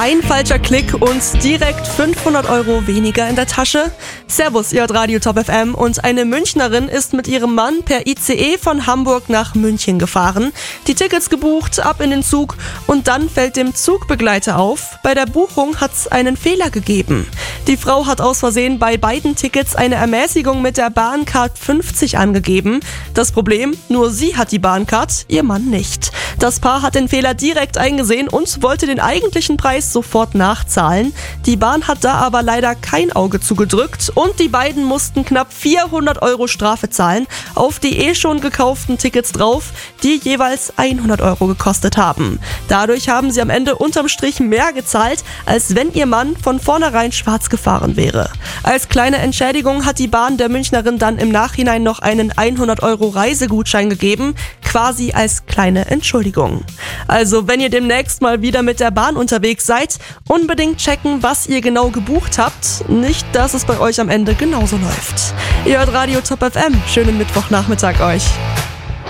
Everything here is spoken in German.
Ein falscher Klick und direkt 500 € weniger in der Tasche? Servus, ihr hört Radio Top FM und eine Münchnerin ist mit ihrem Mann per ICE von Hamburg nach München gefahren, die Tickets gebucht, ab in den Zug und dann fällt dem Zugbegleiter auf, bei der Buchung hat's einen Fehler gegeben. Die Frau hat aus Versehen bei beiden Tickets eine Ermäßigung mit der Bahncard 50 angegeben. Das Problem, nur sie hat die Bahncard, ihr Mann nicht. Das Paar hat den Fehler direkt eingesehen und wollte den eigentlichen Preis sofort nachzahlen. Die Bahn hat da aber leider kein Auge zugedrückt und die beiden mussten knapp 400 € Strafe zahlen, auf die schon gekauften Tickets drauf, die jeweils 100 € gekostet haben. Dadurch haben sie am Ende unterm Strich mehr gezahlt, als wenn ihr Mann von vornherein schwarz gefahren wäre. Als kleine Entschädigung hat die Bahn der Münchnerin dann im Nachhinein noch einen 100 € Reisegutschein gegeben, quasi als kleine Entschuldigung. Also wenn ihr demnächst mal wieder mit der Bahn unterwegs seid, unbedingt checken, was ihr genau gebucht habt. Nicht, dass es bei euch am Ende genauso läuft. Ihr hört Radio Top FM. Schönen Mittwochnachmittag euch.